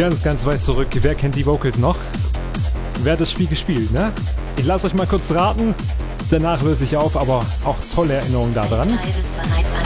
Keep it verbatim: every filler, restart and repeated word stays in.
Ganz, ganz weit zurück. Wer kennt die Vocals noch? Wer hat das Spiel gespielt, ne? Ich lasse euch mal kurz raten. Danach löse ich auf, aber auch tolle Erinnerungen daran.